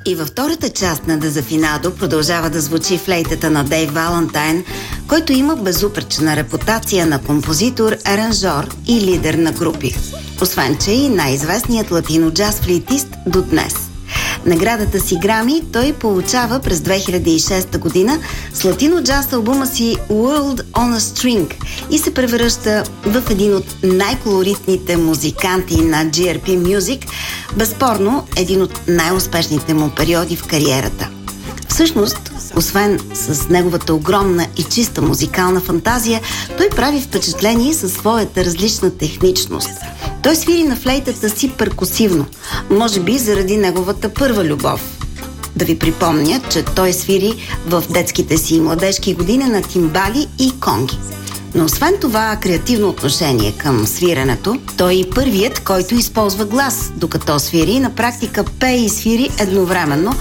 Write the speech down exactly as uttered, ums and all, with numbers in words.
И във втората част на Дезафинадо продължава да звучи флейтата на Дейв Валентайн, който има безупречна репутация на композитор, аранжор и лидер на групи. Освен, че и най-известният латино-джаз флейтист до днес. Наградата си Грами той получава през две хиляди и шеста година с латино-джаз албума си World on a String и се превръща в един от най-колоритните музиканти на Джи Ар Пи Music, безспорно един от най-успешните му периоди в кариерата. Всъщност, освен с неговата огромна и чиста музикална фантазия, той прави впечатление със своята различна техничност. Той свири на флейтата си перкусивно, може би заради неговата първа любов. Да ви припомня, че той свири в детските си и младежки години на тимбали и конги. Но освен това креативно отношение към свиренето, той е и първият, който използва глас, докато свири, на практика пее и свири едновременно,